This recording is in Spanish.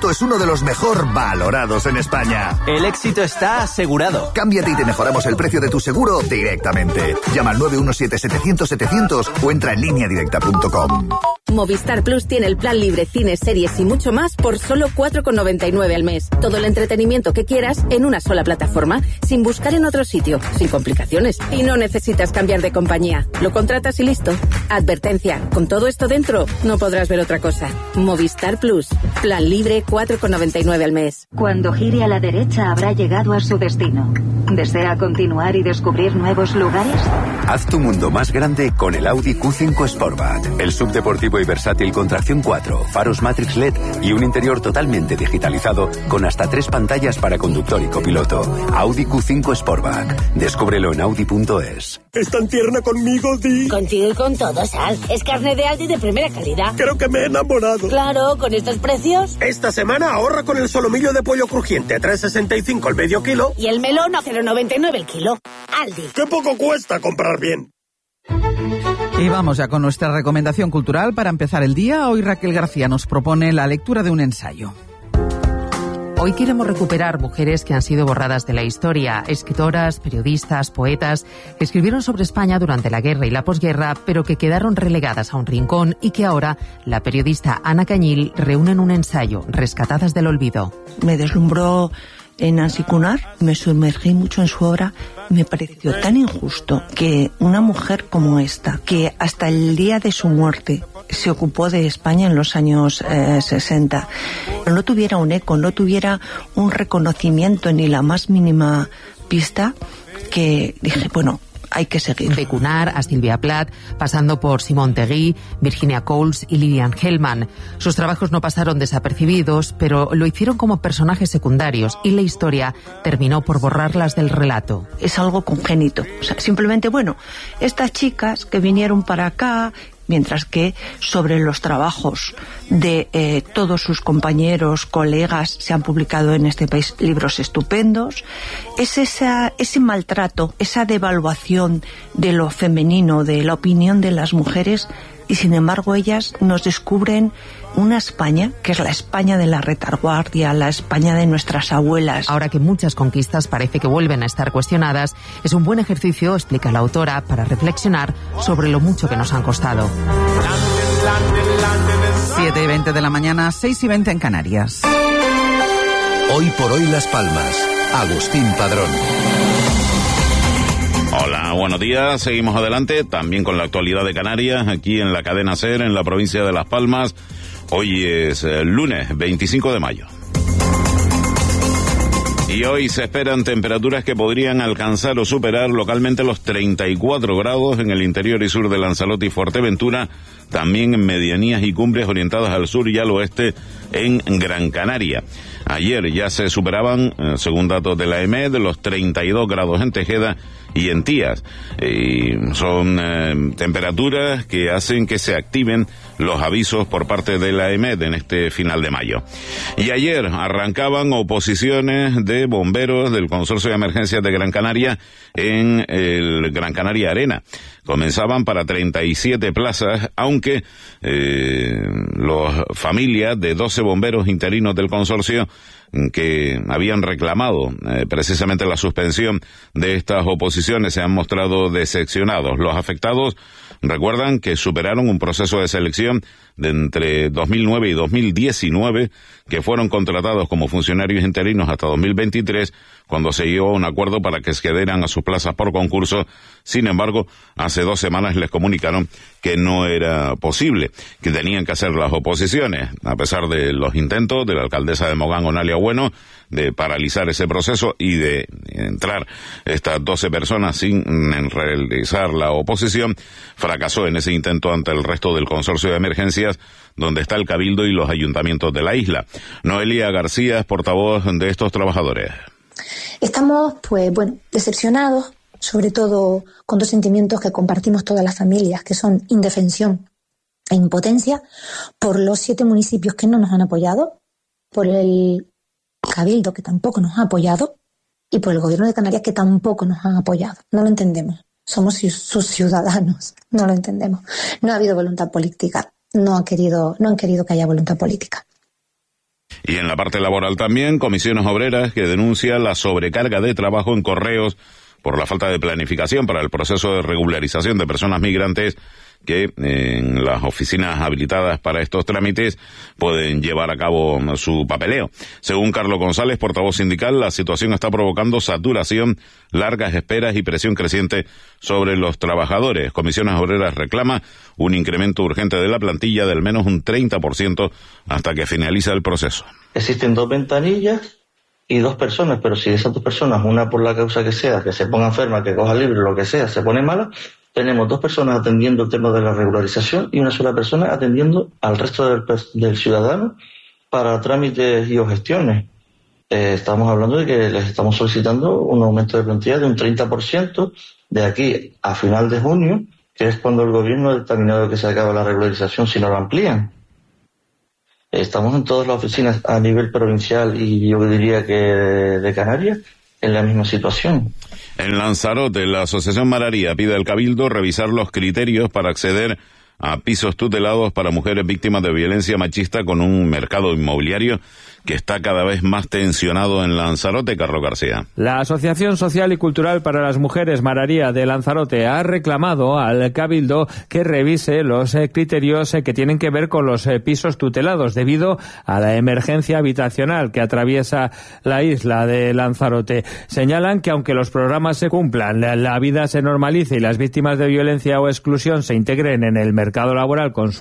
Auto es uno de los mejor valorados en España. El éxito está asegurado. Cámbiate y te mejoramos el precio de tu seguro directamente. Llama al 917-700-700 o entra en lineadirecta.com. Movistar Plus tiene el plan libre, cines, series y mucho más por solo 4,99 al mes. Todo el entretenimiento que quieras en una sola plataforma, sin buscar en otro sitio, sin complicaciones. Y no necesitas cambiar de compañía. Lo contratas y listo. Advertencia, con todo esto dentro, no podrás ver otra cosa. Movistar Plus, plan libre, 4,99 al mes. Cuando gire a la derecha habrá llegado a su destino. ¿Desea continuar y descubrir nuevos lugares? Haz tu mundo más grande con el Audi Q5 Sportback. El subdeportivo y versátil con tracción 4, faros Matrix LED y un interior totalmente digitalizado con hasta 3 pantallas para conductor y copiloto. Audi Q5 Sportback. Descúbrelo en Audi.es. ¿Es tan tierna conmigo, Di? Contigo y con todo, Sal. Es carne de Aldi de primera calidad. Creo que me he enamorado. Claro, con estos precios. Esta semana ahorra con el solomillo de pollo crujiente, 3,65 el medio kilo. Y el melón a 0,99 el kilo. Aldi. ¡Qué poco cuesta comprar bien! Y vamos ya con nuestra recomendación cultural para empezar el día. Hoy Raquel García nos propone la lectura de un ensayo. Hoy queremos recuperar mujeres que han sido borradas de la historia, escritoras, periodistas, poetas, que escribieron sobre España durante la guerra y la posguerra, pero que quedaron relegadas a un rincón y que ahora la periodista Ana Cañil reúne en un ensayo, Rescatadas del olvido. Me deslumbró en Nancy Cunard, me sumergí mucho en su obra. Me pareció tan injusto que una mujer como esta, que hasta el día de su muerte se ocupó de España en los años 60, no tuviera un eco, no tuviera un reconocimiento ni la más mínima pista, que dije, bueno, hay que seguir. De Cunard a Silvia Plath, pasando por Simone Tegui, Virginia Coles y Lillian Hellman. Sus trabajos no pasaron desapercibidos, pero lo hicieron como personajes secundarios y la historia terminó por borrarlas del relato. Es algo congénito. O sea, simplemente, bueno, estas chicas que vinieron para acá, mientras que sobre los trabajos de todos sus compañeros, colegas, se han publicado en este país libros estupendos. Es ese maltrato, esa devaluación de lo femenino, de la opinión de las mujeres, y sin embargo ellas nos descubren una España que es la España de la retaguardia, la España de nuestras abuelas. Ahora que muchas conquistas parece que vuelven a estar cuestionadas, es un buen ejercicio, explica la autora, para reflexionar sobre lo mucho que nos han costado. 7:20 de la mañana, 6:20 en Canarias. Hoy por hoy Las Palmas. Agustín Padrón. Hola, buenos días. Seguimos adelante, también con la actualidad de Canarias, aquí en la cadena SER, en la provincia de Las Palmas. Hoy es lunes 25 de mayo. Y hoy se esperan temperaturas que podrían alcanzar o superar localmente los 34 grados en el interior y sur de Lanzarote y Fuerteventura, también en medianías y cumbres orientadas al sur y al oeste en Gran Canaria. Ayer ya se superaban, según datos de la EMED, los 32 grados en Tejeda y en Tías. Son temperaturas que hacen que se activen los avisos por parte de la EMED en este final de mayo. Y ayer arrancaban oposiciones de bomberos del Consorcio de Emergencias de Gran Canaria en el Gran Canaria Arena. Comenzaban para 37 plazas, aunque las familias de 12 bomberos interinos del consorcio que habían reclamado precisamente la suspensión de estas oposiciones se han mostrado decepcionados. Los afectados recuerdan que superaron un proceso de selección de entre 2009 y 2019, que fueron contratados como funcionarios interinos hasta 2023, cuando se llegó a un acuerdo para que se quedaran a sus plazas por concurso. Sin embargo, hace 2 semanas les comunicaron que no era posible, que tenían que hacer las oposiciones, a pesar de los intentos de la alcaldesa de Mogán, Onalia Bueno, de paralizar ese proceso y de entrar estas 12 personas sin realizar la oposición. Fracasó en ese intento ante el resto del consorcio de emergencias, donde está el Cabildo y los ayuntamientos de la isla. Noelia García es portavoz de estos trabajadores. Estamos, decepcionados, sobre todo con 2 sentimientos que compartimos todas las familias, que son indefensión e impotencia por los 7 municipios que no nos han apoyado, por el Cabildo que tampoco nos ha apoyado y por el Gobierno de Canarias que tampoco nos han apoyado. No lo entendemos. Somos sus ciudadanos. No lo entendemos. No ha habido voluntad política. No han querido que haya voluntad política. Y en la parte laboral también, Comisiones Obreras que denuncia la sobrecarga de trabajo en correos por la falta de planificación para el proceso de regularización de personas migrantes que en las oficinas habilitadas para estos trámites pueden llevar a cabo su papeleo. Según Carlos González, portavoz sindical, la situación está provocando saturación, largas esperas y presión creciente sobre los trabajadores. Comisiones Obreras reclama un incremento urgente de la plantilla de al menos un 30% hasta que finalice el proceso. Existen 2 ventanillas y 2 personas, pero si esas 2 personas, una por la causa que sea, que se ponga enferma, que coja libre, lo que sea, se pone mala, tenemos 2 personas atendiendo el tema de la regularización y una sola persona atendiendo al resto del ciudadano para trámites y o gestiones. Estamos hablando de que les estamos solicitando un aumento de plantilla de un 30% de aquí a final de junio, que es cuando el gobierno ha determinado que se acaba la regularización si no la amplían. Estamos en todas las oficinas a nivel provincial y yo diría que de Canarias en la misma situación. En Lanzarote, la Asociación Mararia pide al Cabildo revisar los criterios para acceder a pisos tutelados para mujeres víctimas de violencia machista con un mercado inmobiliario que está cada vez más tensionado en Lanzarote. Carlos García. La Asociación Social y Cultural para las Mujeres Mararia de Lanzarote ha reclamado al Cabildo que revise los criterios que tienen que ver con los pisos tutelados debido a la emergencia habitacional que atraviesa la isla de Lanzarote. Señalan que aunque los programas se cumplan, la vida se normalice y las víctimas de violencia o exclusión se integren en el mercado laboral con